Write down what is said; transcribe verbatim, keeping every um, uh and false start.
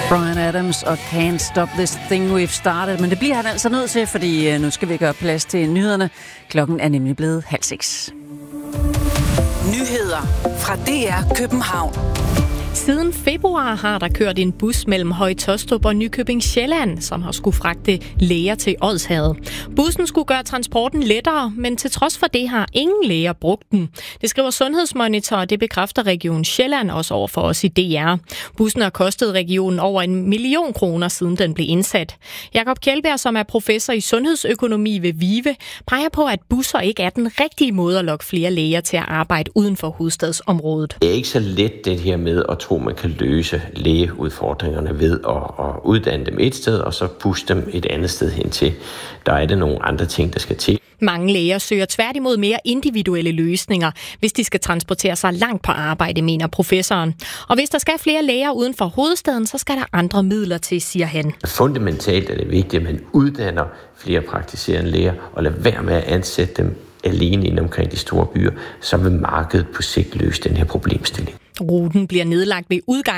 Bryan Adams og Can't Stop This Thing We've Started. Men det bliver han altså nødt til, fordi nu skal vi gøre plads til nyhederne. Klokken er nemlig blevet halv seks. Nyheder fra D R København. Siden februar har der kørt en bus mellem Høje Taastrup og Nykøbing Sjælland, som har skulle fragte læger til Odsherred. Bussen skulle gøre transporten lettere, men til trods for det har ingen læger brugt den. Det skriver Sundhedsmonitor, og det bekræfter Region Sjælland også over for os i D R. Bussen har kostet regionen over en million kroner, siden den blev indsat. Jakob Kjeldberg, som er professor i sundhedsøkonomi ved VIVE, peger på, at busser ikke er den rigtige måde at lokke flere læger til at arbejde uden for hovedstadsområdet. Det er ikke så let det her med at tro, man kan løse lægeudfordringerne ved at, at uddanne dem et sted, og så puste dem et andet sted hen til. Der er det nogle andre ting, der skal til. Mange læger søger tværtimod mere individuelle løsninger, hvis de skal transportere sig langt på arbejde, mener professoren. Og hvis der skal flere læger uden for hovedstaden, så skal der andre midler til, siger han. Fundamentalt er det vigtigt, at man uddanner flere praktiserende læger, og lader være med at ansætte dem alene inde omkring de store byer, så vil markedet på sigt løse den her problemstilling. Ruten bliver nedlagt ved udgang